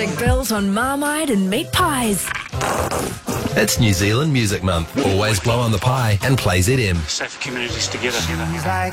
get built on Marmite and meat pies. It's New Zealand Music Month. Always blow on the pie and play ZM. Safe communities together.